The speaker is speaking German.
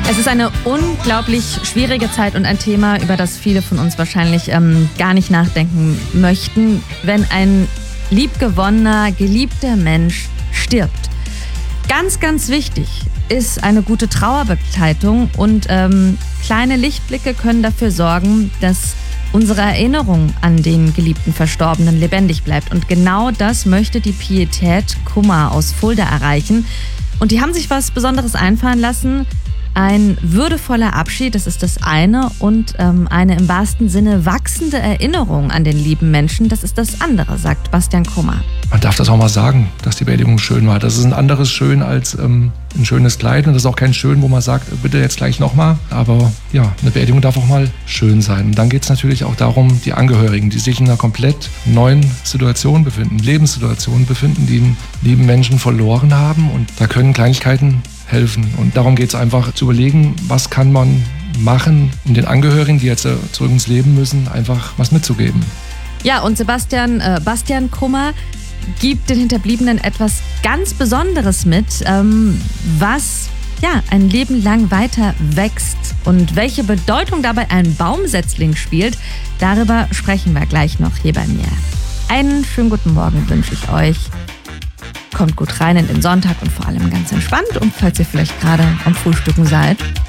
Es ist eine unglaublich schwierige Zeit und ein Thema, über das viele von uns wahrscheinlich gar nicht nachdenken möchten, wenn ein liebgewonnener, geliebter Mensch stirbt. Ganz, ganz wichtig ist eine gute Trauerbegleitung und kleine Lichtblicke können dafür sorgen, dass unsere Erinnerung an den geliebten Verstorbenen lebendig bleibt. Und genau das möchte die Pietät Kummer aus Fulda erreichen. Und die haben sich was Besonderes einfallen lassen. Ein würdevoller Abschied, das ist das eine, und eine im wahrsten Sinne wachsende Erinnerung an den lieben Menschen, das ist das andere, sagt Bastian Kummer. Man darf das auch mal sagen, dass die Beerdigung schön war. Das ist ein anderes Schön als ein schönes Kleid, und das ist auch kein Schön, wo man sagt, bitte jetzt gleich nochmal. Aber ja, eine Beerdigung darf auch mal schön sein. Und dann geht es natürlich auch darum, die Angehörigen, die sich in einer komplett neuen Situation befinden, Lebenssituation befinden, die einen lieben Menschen verloren haben, und da können Kleinigkeiten helfen. Und darum geht es einfach zu überlegen, was kann man machen, um den Angehörigen, die jetzt zurück ins Leben müssen, einfach was mitzugeben. Ja, und Bastian Kummer gibt den Hinterbliebenen etwas ganz Besonderes mit, was ein Leben lang weiter wächst. Und welche Bedeutung dabei ein Baumsetzling spielt, darüber sprechen wir gleich noch hier bei mir. Einen schönen guten Morgen wünsche ich euch. Kommt gut rein in den Sonntag und vor allem ganz entspannt. Und falls ihr vielleicht gerade am Frühstücken seid,